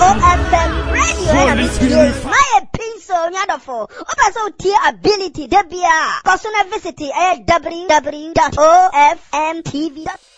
OFM radio. My pencil nyadofo. Oba so tier ability debia. Kosuna visit www.ofmtv.com.